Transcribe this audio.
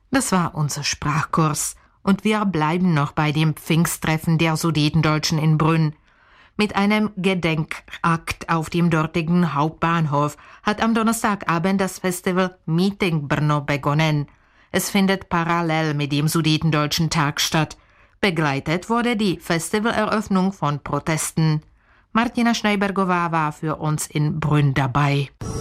Das war unser Sprachkurs. Und wir bleiben noch bei dem Pfingsttreffen der Sudetendeutschen in Brünn. Mit einem Gedenkakt auf dem dortigen Hauptbahnhof hat am Donnerstagabend das Festival Meeting Brno begonnen. Es findet parallel mit dem Sudetendeutschen Tag statt. Begleitet wurde die Festivaleröffnung von Protesten. Martina Schneibergová war für uns in Brünn dabei.